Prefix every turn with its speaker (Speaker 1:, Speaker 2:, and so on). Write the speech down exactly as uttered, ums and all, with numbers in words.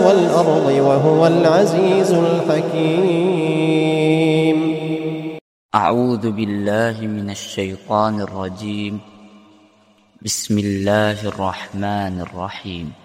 Speaker 1: والأرض وهو العزيز الحكيم.
Speaker 2: أعوذ بالله من الشيطان الرجيم. بسم الله الرحمن الرحيم.